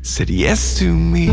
said yes to me.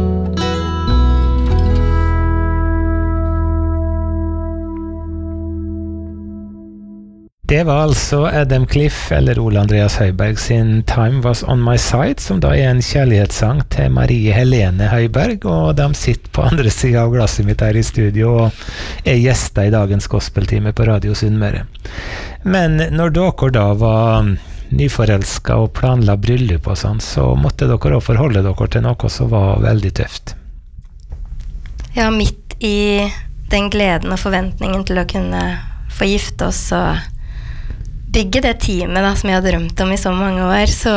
Det var altså Adam Cliff eller Ole Andreas Høiberg sin Time Was On My Side, som da en kjærlighetssang til Marie Helene Høiberg, og de sitter på andre siden av glasset mitt her i studio og gjester i dagens gospeltime på Radio Sunnmøre. Men når dere da var nyforelsket og planla bryllup og sånn, så måtte dere også forholde dere til noe som var veldig tøft. Ja, midt i den gleden og forventningen til å kunne få gifte oss og bygge det teamet da, som jeg hadde drømt om i så mange år, så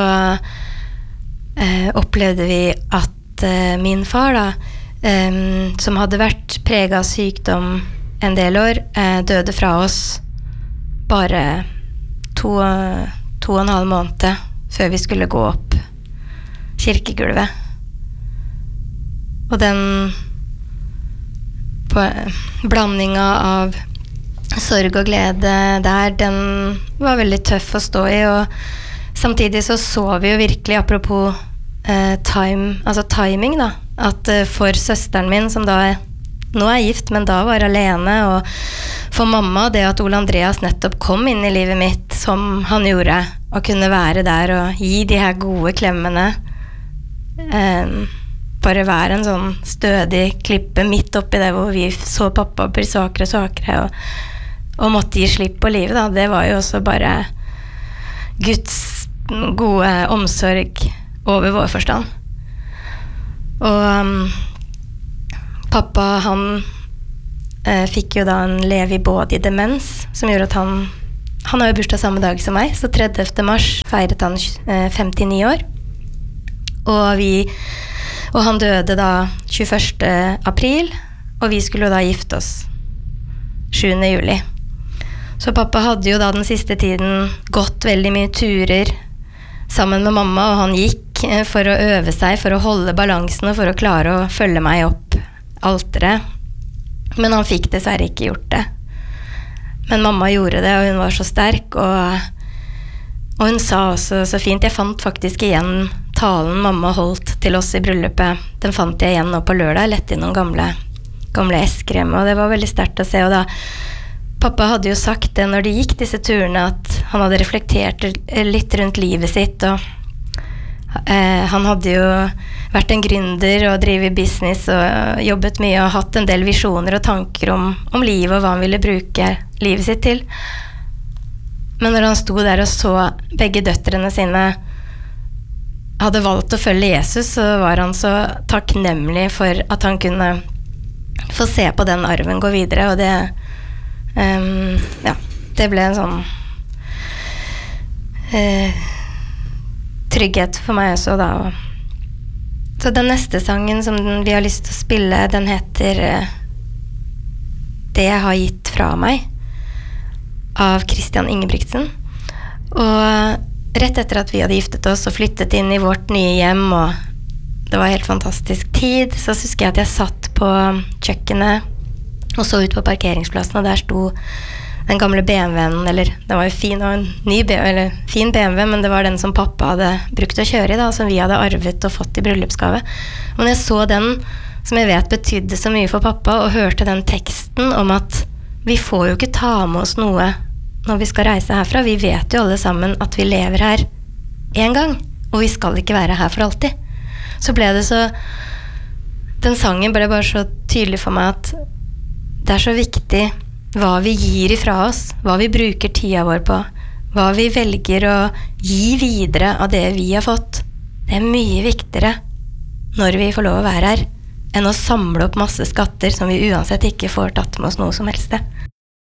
opplevde vi at min far da, som hadde vært preget av sykdom en del år, døde fra oss bare to og en halv måned før vi skulle gå opp kirkegulvet. Og den blandinga av sorg og glede der, den var veldig tøff å stå i, og samtidig så vi jo virkelig, apropos timing da, at for søsteren min, som da nå gift, men da var alene, og for mamma, det at Ole Andreas nettopp kom inn i livet mitt, som han gjorde, og kunne være der og gi de her gode klemmene, bare være en sånn stødig klippe midt oppi det, hvor vi så pappa bli svakere og svakere, og måtte gi slipp på livet da. Det var jo også bare Guds gode omsorg over vår forstand. Og pappa, han fikk jo da en levi-body demens, som gjorde at han har jo bursdag samme dag som meg, så 30. mars feiret han 59 år. Og han døde da 21. april, og vi skulle jo da gifte oss 7. juli. Så pappa hadde jo da den siste tiden gått veldig mye turer sammen med mamma, og han gikk for å øve seg, for å holde balansen og for å klare å følge meg opp alteret. Men han fikk dessverre ikke gjort det. Men mamma gjorde det, og hun var så sterk, og hun sa også så fint, jeg fant faktisk igjen talen mamma holdt til oss i bryllupet. Den fant jeg igjen nå på lørdag, lett i noen gamle esker hjemme, og det var veldig sterkt å se, og da pappa hadde jo sagt det når de gikk disse turene, at han hadde reflektert litt rundt livet sitt, og han hadde jo vært en gründer og drivet business og jobbet mye og hatt en del visjoner og tanker om livet og hva han ville bruke livet sitt til. Men når han sto der og så begge døtrene sine hadde valgt å følge Jesus, så var han så takknemlig for at han kunne få se på den arven gå videre, og det ble en sånn trygghet for meg også da. Så den neste sangen som vi har lyst til å spille, den heter Det jeg har gitt fra meg, av Christian Ingebrigtsen. Og rett etter at vi hadde giftet oss og flyttet inn i vårt nye hjem, og det var helt fantastisk tid, så husker jeg at jeg satt på kjøkkenet og så ut på parkeringsplassen, og der sto den gamle BMW-en, eller det var jo fin BMW, men det var den som pappa hadde brukt å kjøre i da, som vi hadde arvet og fått i bryllupsgave. Og når jeg så den, som jeg vet betydde så mye for pappa, og hørte den teksten om at vi får jo ikke ta med oss noe når vi skal reise herfra, vi vet jo alle sammen at vi lever her en gang, og vi skal ikke være her for alltid. Så ble det så, den sangen ble bare så tydelig for meg at det er så viktig hva vi gir ifra oss, hva vi bruker tida vår på, hva vi velger å gi videre av det vi har fått. Det er mye viktigere når vi får lov å være her, enn å samle opp masse skatter som vi uansett ikke får tatt med oss noe som helst.